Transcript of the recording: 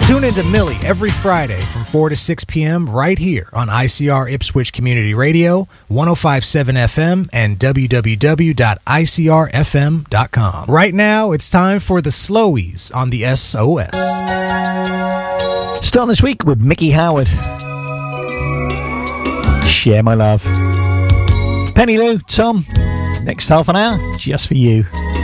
Tune into Millie every Friday from 4 to 6 p.m. right here on ICR Ipswich Community Radio, 105.7 FM, and www.icrfm.com. Right now, it's time for the Slowies on the SOS. Starting this week with Mickey Howard. Share my love. Penny Lou, Tom, next half an hour, just for you.